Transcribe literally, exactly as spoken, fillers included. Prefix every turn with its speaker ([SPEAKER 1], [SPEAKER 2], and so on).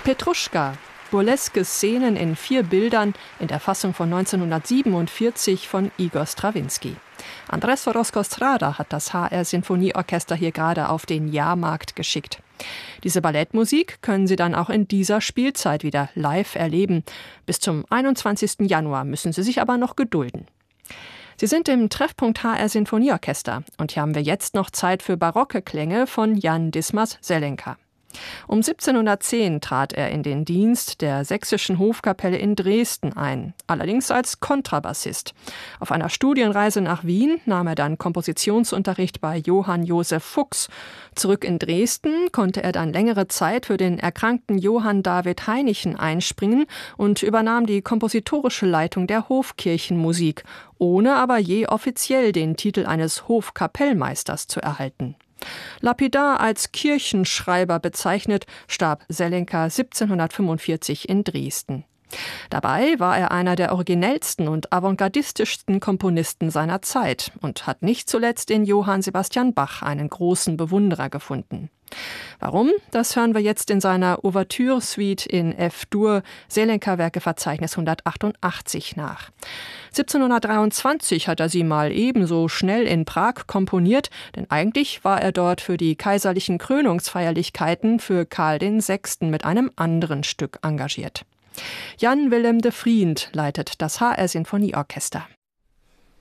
[SPEAKER 1] Petruschka, burleske Szenen in vier Bildern in der Fassung von neunzehnhundertsiebenundvierzig von Igor Strawinski. Andres Orozco-Strada hat das H R-Sinfonieorchester hier gerade auf den Jahrmarkt geschickt. Diese Ballettmusik können Sie dann auch in dieser Spielzeit wieder live erleben. Bis zum einundzwanzigsten Januar müssen Sie sich aber noch gedulden. Sie sind im Treffpunkt H R-Sinfonieorchester und hier haben wir jetzt noch Zeit für barocke Klänge von Jan Dismas-Zelenka. Um siebzehnhundertzehn trat er in den Dienst der Sächsischen Hofkapelle in Dresden ein, allerdings als Kontrabassist. Auf einer Studienreise nach Wien nahm er dann Kompositionsunterricht bei Johann Joseph Fuchs. Zurück in Dresden konnte er dann längere Zeit für den erkrankten Johann David Heinichen einspringen und übernahm die kompositorische Leitung der Hofkirchenmusik, ohne aber je offiziell den Titel eines Hofkapellmeisters zu erhalten. Lapidar als Kirchenschreiber bezeichnet, starb Zelenka siebzehnhundertfünfundvierzig in Dresden. Dabei war er einer der originellsten und avantgardistischsten Komponisten seiner Zeit und hat nicht zuletzt in Johann Sebastian Bach einen großen Bewunderer gefunden. Warum? Das hören wir jetzt in seiner Ouvertüre-Suite in F-Dur, Zelenka-Werkeverzeichnis hundertachtundachtzig nach. siebzehnhundertdreiundzwanzig hat er sie mal ebenso schnell in Prag komponiert, denn eigentlich war er dort für die kaiserlichen Krönungsfeierlichkeiten für Karl der Sechste mit einem anderen Stück engagiert. Jan Willem de Vriend leitet das H R-Sinfonieorchester.